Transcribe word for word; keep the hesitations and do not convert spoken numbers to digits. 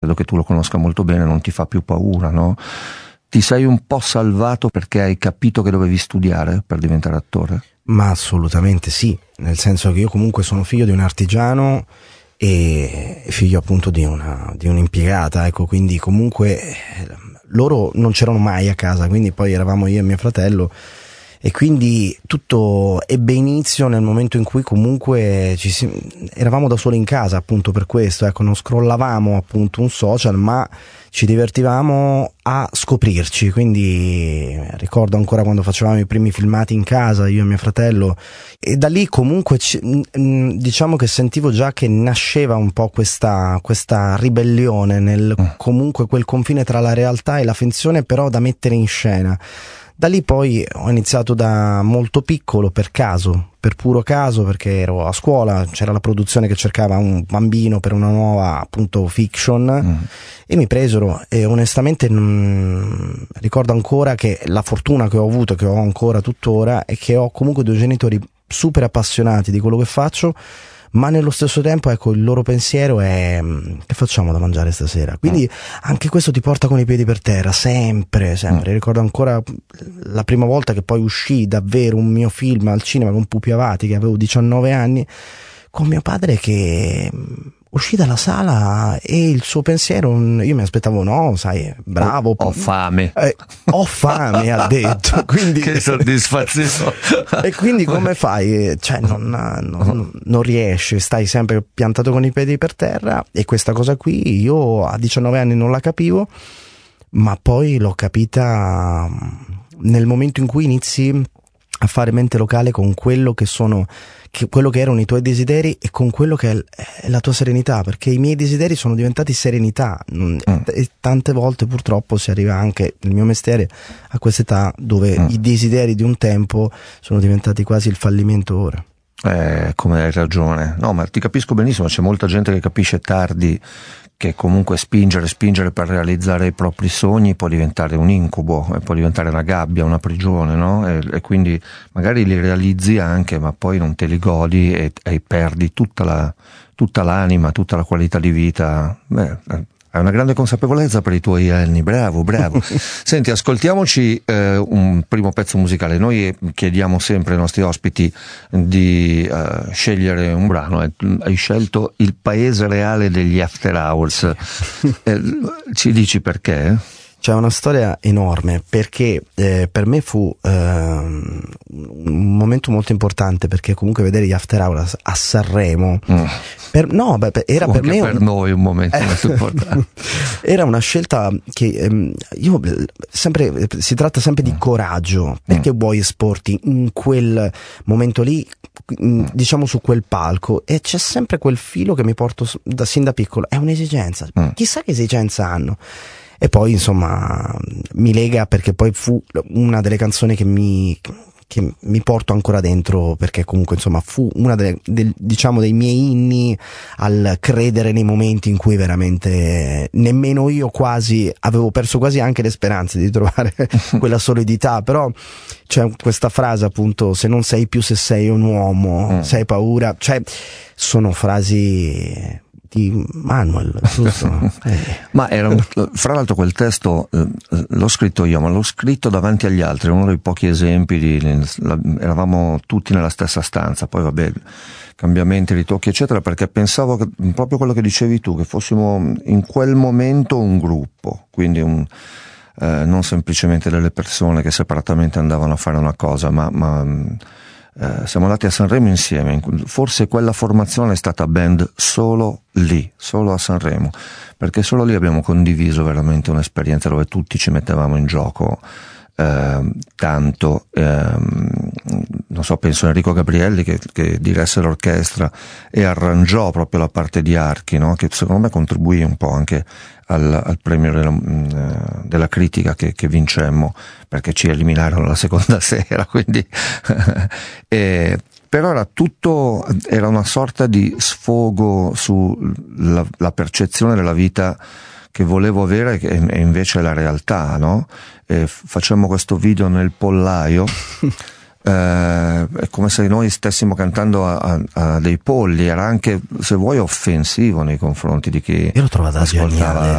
credo che tu lo conosca molto bene, non ti fa più paura, no? Ti sei un po' salvato perché hai capito che dovevi studiare per diventare attore? Ma assolutamente sì, nel senso che io comunque sono figlio di un artigiano e figlio appunto di una di un'impiegata, ecco, quindi comunque loro non c'erano mai a casa, quindi poi eravamo io e mio fratello, e quindi tutto ebbe inizio nel momento in cui comunque ci si, eravamo da soli in casa, appunto per questo, ecco, non scrollavamo appunto un social, ma ci divertivamo a scoprirci. Quindi ricordo ancora quando facevamo i primi filmati in casa, io e mio fratello, e da lì comunque ci, diciamo che sentivo già che nasceva un po' questa, questa ribellione nel comunque quel confine tra la realtà e la finzione, però da mettere in scena. Da lì poi ho iniziato da molto piccolo, per caso, per puro caso, perché ero a scuola, c'era la produzione che cercava un bambino per una nuova appunto fiction, mm. e mi presero, e onestamente non... ricordo ancora che la fortuna che ho avuto, che ho ancora tuttora, è che ho comunque due genitori super appassionati di quello che faccio, ma nello stesso tempo, ecco, il loro pensiero è: che facciamo da mangiare stasera? Quindi anche questo ti porta con i piedi per terra, sempre, sempre. Ricordo ancora la prima volta che poi uscì davvero un mio film al cinema con Pupi Avati, che avevo diciannove anni, con mio padre che uscì dalla sala e il suo pensiero, io mi aspettavo, no, sai, bravo, ho, ho fame eh, ho fame ha detto, quindi che soddisfazione. E quindi come fai? Cioè non, non, non riesci, stai sempre piantato con i piedi per terra, e questa cosa qui io a diciannove anni non la capivo, ma poi l'ho capita nel momento in cui inizi a fare mente locale con quello che sono, che quello che erano i tuoi desideri e con quello che è la tua serenità, perché i miei desideri sono diventati serenità, mm. e tante volte purtroppo si arriva anche nel mio mestiere a quest'età dove mm. i desideri di un tempo sono diventati quasi il fallimento ora. Eh, come hai ragione, no, ma ti capisco benissimo, c'è molta gente che capisce tardi che comunque spingere, spingere per realizzare i propri sogni può diventare un incubo, può diventare una gabbia, una prigione, no? E, e quindi magari li realizzi anche, ma poi non te li godi e, e perdi tutta la, tutta l'anima, tutta la qualità di vita. Beh, hai una grande consapevolezza per i tuoi anni, bravo, bravo. Senti, ascoltiamoci eh, un primo pezzo musicale. Noi chiediamo sempre ai nostri ospiti di uh, scegliere un brano. Hai scelto Il Paese Reale degli After Hours. eh, ci dici perché? C'è una storia enorme, perché eh, per me fu eh, un momento molto importante, perché comunque vedere gli After Hours a Sanremo mm. per, no, beh, era fu per me per un, noi un momento eh, molto importante. Era una scelta che ehm, io sempre si tratta sempre di coraggio, perché mm. vuoi esporti in quel momento lì, diciamo su quel palco, e c'è sempre quel filo che mi porto da sin da piccolo, è un'esigenza, mm. chissà che esigenza hanno. E poi insomma mi lega, perché poi fu una delle canzoni che mi, che mi porto ancora dentro, perché comunque insomma fu una delle, del, diciamo dei miei inni al credere nei momenti in cui veramente nemmeno io quasi avevo perso quasi anche le speranze di trovare quella solidità. Però c'è questa frase appunto: se non sei più se sei un uomo, mm. se hai paura, cioè sono frasi di Manuel, giusto? eh. Ma era un, fra l'altro quel testo eh, l'ho scritto io, ma l'ho scritto davanti agli altri, uno dei pochi esempi di, la, eravamo tutti nella stessa stanza, poi vabbè, cambiamenti, ritocchi eccetera, perché pensavo che, proprio quello che dicevi tu, che fossimo in quel momento un gruppo, quindi un, eh, non semplicemente delle persone che separatamente andavano a fare una cosa, ma, ma Eh, siamo andati a Sanremo insieme. Forse quella formazione è stata band solo lì, solo a Sanremo, perché solo lì abbiamo condiviso veramente un'esperienza dove tutti ci mettevamo in gioco eh, tanto. Eh, non so, penso a Enrico Gabrielli che, che diresse l'orchestra e arrangiò proprio la parte di archi, no? Che secondo me contribuì un po' anche al, al premio della, della critica che, che vincemmo, perché ci eliminarono la seconda sera, quindi e, però era tutto, era una sorta di sfogo sulla la percezione della vita che volevo avere e, e invece la realtà, no? E facemmo questo video nel pollaio. Eh, è come se noi stessimo cantando a, a, a dei polli, era anche, se vuoi, offensivo nei confronti di chi io l'ho trovata ascoltava geniale.